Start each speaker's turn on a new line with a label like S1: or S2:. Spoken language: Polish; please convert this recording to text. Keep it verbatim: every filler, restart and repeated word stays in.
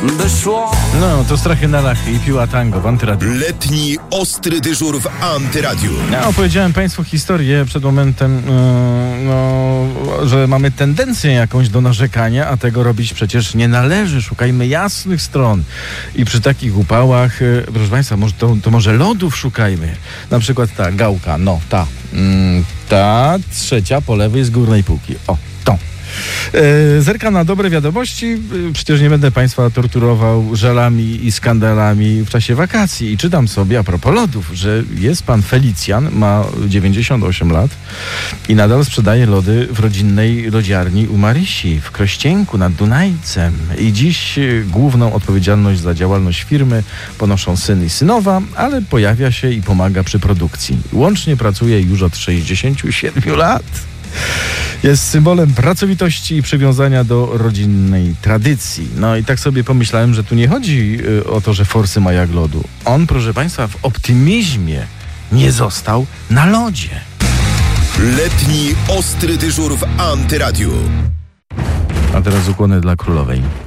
S1: by szło.
S2: No, to strachy na lachy i piła tango w Antyradiu.
S3: Letni ostry dyżur w Antyradiu.
S2: Ja opowiedziałem Państwu historię przed momentem, yy, no, że mamy tendencję jakąś do narzekania, a tego robić przecież nie należy. Szukajmy jasnych stron. I przy takich upałach, yy, proszę Państwa, może to, to może lodów szukajmy. Na przykład ta gałka, no ta, mm, ta trzecia po lewej z górnej półki. O, tą. E, zerkam na dobre wiadomości. E, przecież nie będę Państwa torturował żalami i skandalami w czasie wakacji. I czytam sobie a propos lodów, że jest pan Felicjan, ma dziewięćdziesiąt osiem lat i nadal sprzedaje lody w rodzinnej lodziarni u Marysi w Krościenku nad Dunajcem. I dziś e, główną odpowiedzialność za działalność firmy ponoszą syn i synowa, ale pojawia się i pomaga przy produkcji. Łącznie pracuje już od sześćdziesięciu siedmiu lat. Jest symbolem pracowitości i przywiązania do rodzinnej tradycji. No i tak sobie pomyślałem, że tu nie chodzi y, o to, że forsy ma jak lodu. On, proszę Państwa, w optymizmie nie został na lodzie.
S3: Letni ostry dyżur w Antyradiu.
S2: A teraz ukłony dla królowej.